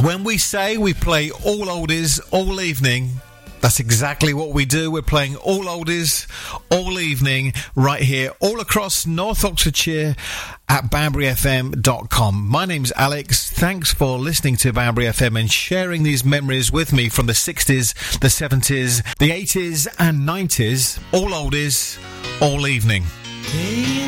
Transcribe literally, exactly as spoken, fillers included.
When we say we play all oldies all evening, that's exactly what we do. We're playing all oldies all evening right here all across North Oxfordshire at banbury f m dot com. My name's Alex. Thanks for listening to Banbury F M and sharing these memories with me from the sixties, the seventies, the eighties and nineties. All oldies all evening.